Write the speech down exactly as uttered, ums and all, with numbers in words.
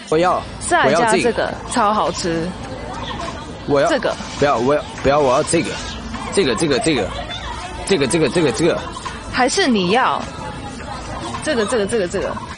我要， 再我要这个， 加这个超好吃。 我要这个， 不要，我要不要，我要这个，这个这个这个，这个这个这个这个， 还是你要这个这个这个这个？